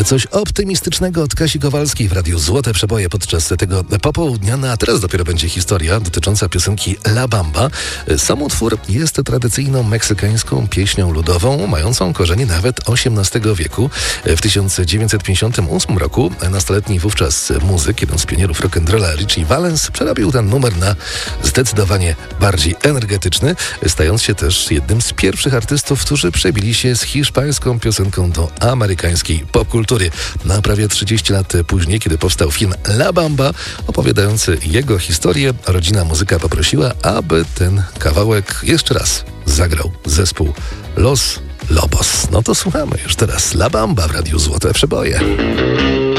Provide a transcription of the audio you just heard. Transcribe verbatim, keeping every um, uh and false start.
Coś optymistycznego od Kasi Kowalskiej w Radiu Złote Przeboje podczas tego popołudnia. No a teraz dopiero będzie historia dotycząca piosenki La Bamba. Sam utwór jest tradycyjną meksykańską pieśnią ludową, mającą korzenie nawet osiemnastego wieku. W tysiąc dziewięćset pięćdziesiątym ósmym roku nastoletni wówczas muzyk, jeden z pionierów rock'n'rolla, Richie Valens, przerobił ten numer na zdecydowanie bardziej energetyczny, stając się też jednym z pierwszych artystów, którzy przebili się z hiszpańską piosenką do amerykańskiej popkultury. Na prawie trzydzieści lat później, kiedy powstał film La Bamba, opowiadający jego historię, rodzina muzyka poprosiła, aby ten kawałek jeszcze raz zagrał zespół Los Lobos. No to słuchamy już teraz La Bamba w Radiu Złote Przeboje.